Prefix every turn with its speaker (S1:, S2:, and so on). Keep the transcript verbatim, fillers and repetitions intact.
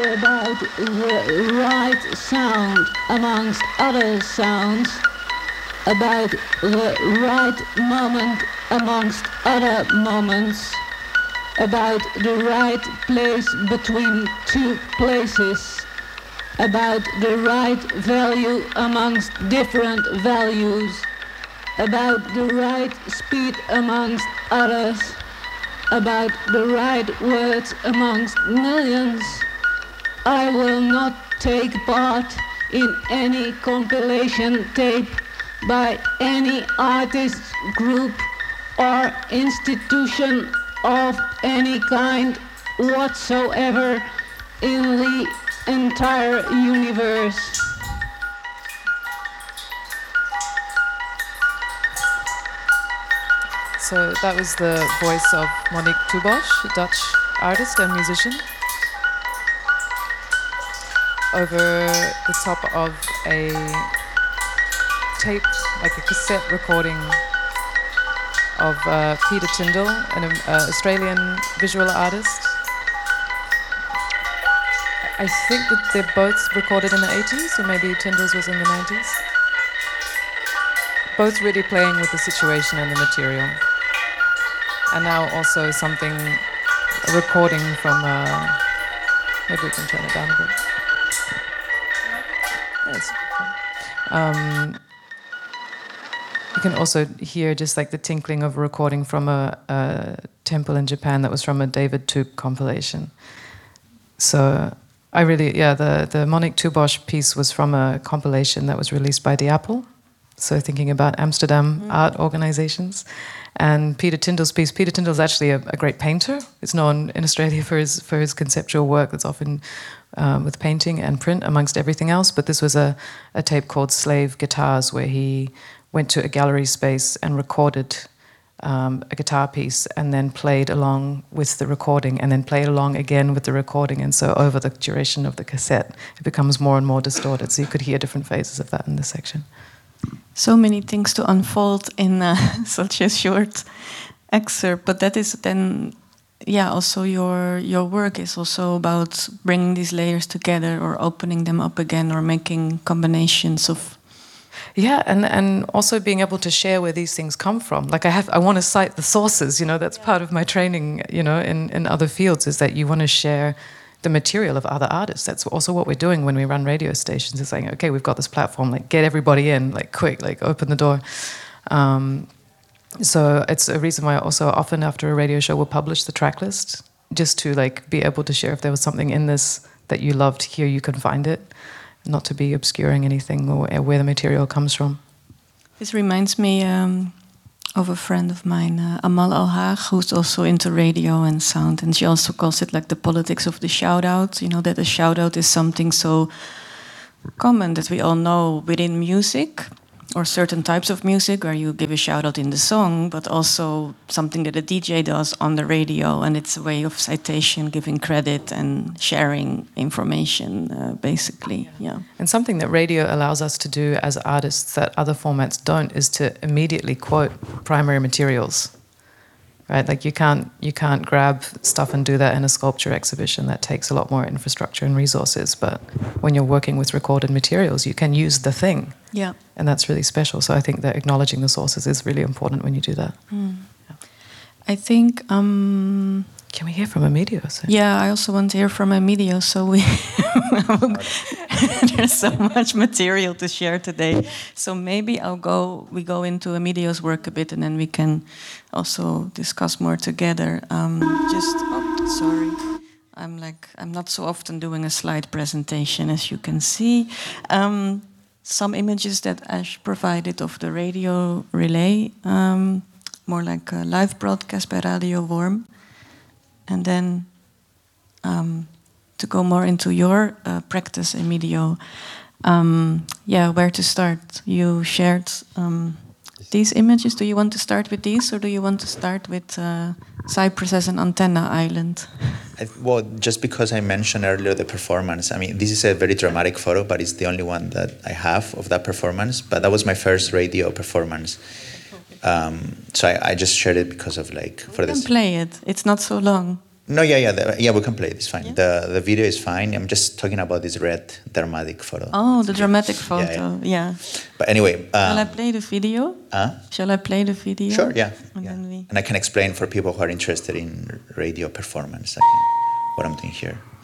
S1: about the right sound amongst other sounds, about the right moment amongst other moments, about the right place between two places, about the right value amongst different values, about the right speed amongst others, about the right words amongst millions. I will not take part in any compilation tape by any artist, group or institution of any kind whatsoever in the entire universe.
S2: So that was the voice of Monique Toubosch, a Dutch artist and musician, over the top of a tape, like a cassette recording of uh, Peter Tyndall, an uh, Australian visual artist. I think that they're both recorded in the eighties, or maybe Tyndall's was in the nineties. Both really playing with the situation and the material. And now also something, a recording from, uh, maybe we can turn it down a bit. Yes. Um, you can also hear just like the tinkling of a recording from a, a temple in Japan that was from a David Toop compilation. So I really, yeah, the, the Monique Toubosch piece was from a compilation that was released by the Apple. So thinking about Amsterdam mm. art organizations. And Peter Tyndall's piece, Peter Tyndall's actually a, a great painter. It's known in Australia for his for his conceptual work that's often um, with painting and print amongst everything else. But this was a, a tape called Slave Guitars, where he went to a gallery space and recorded um, a guitar piece and then played along with the recording and then played along again with the recording. And so over the duration of the cassette, it becomes more and more distorted. So you could hear different phases of that in this section.
S3: So many things to unfold in uh, such a short excerpt, but that is then, yeah, also your your work is also about bringing these layers together or opening them up again or making combinations of.
S2: Yeah, and, and also being able to share where these things come from. Like I have, I want to cite the sources, you know, that's yeah. part of my training, you know, in, in other fields, is that you want to share the material of other artists. That's also what we're doing when we run radio stations. It's saying, okay, we've got this platform, like get everybody in, like quick, like open the door. Um, so it's a reason why also often after a radio show we'll publish the track list, just to like be able to share if there was something in this that you loved, here you can find it, not to be obscuring anything or where the material comes from.
S3: This reminds me um of a friend of mine, uh, Amal Al-Haag, who's also into radio and sound, and she also calls it like the politics of the shout-out, you know, that a shout-out is something so common that we all know within music, or certain types of music where you give a shout-out in the song, but also something that a D J does on the radio, and it's a way of citation, giving credit and sharing information, uh, basically, yeah.
S2: And something that radio allows us to do as artists that other formats don't is to immediately quote primary materials, right? Like you can't you can't grab stuff and do that in a sculpture exhibition. That takes a lot more infrastructure and resources. But when you're working with recorded materials, you can use the thing.
S3: Yeah.
S2: And that's really special. So I think that acknowledging the sources is really important when you do that.
S3: Mm. Yeah. I think... Um,
S2: can we hear from Emilio? So?
S3: Yeah, I also want to hear from Emilio. So we there's so much material to share today. So maybe I'll go. We go into Emilio's work a bit, and then we can also discuss more together. Um, just oh, sorry, I'm like I'm not so often doing a slide presentation, as you can see. Um, some images that Ash provided of the radio relay, um, more like a live broadcast by Radio Worm. And then um, to go more into your uh, practice, Emilio, um, yeah, where to start? You shared um, these images. Do you want to start with these, or do you want to start with uh, Cyprus as an antenna island?
S4: I, well, just because I mentioned earlier the performance, I mean, this is a very dramatic photo, but it's the only one that I have of that performance. But that was my first radio performance. Um, so I, I just shared it because of like...
S3: for this. You can play it. It's not so long.
S4: No, yeah, yeah, the, yeah. We can play it. It's fine.
S3: Yeah.
S4: The the video is fine. I'm just talking about this red dramatic photo.
S3: Oh,
S4: It's
S3: the
S4: okay.
S3: dramatic
S4: Yeah,
S3: photo.
S4: yeah.
S3: Yeah.
S4: But anyway,
S3: Shall I
S4: um,
S3: play the video?
S4: huh?
S3: Shall I play the video?
S4: Sure, yeah.
S3: And
S4: yeah.
S3: then we.
S4: And I can explain for people who are interested in radio performance again what I'm doing here.